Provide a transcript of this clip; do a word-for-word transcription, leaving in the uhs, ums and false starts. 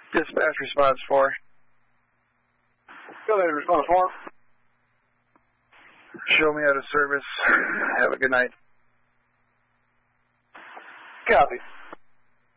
Dispatch response four. Go ahead, response four. Show me out of service. Have a good night. Copy.